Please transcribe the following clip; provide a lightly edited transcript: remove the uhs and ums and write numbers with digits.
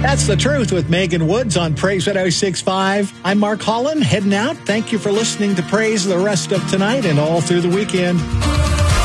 That's the truth with Megan Woods on Praise 106.5. I'm Mark Holland, heading out. Thank you for listening to Praise the rest of tonight and all through the weekend.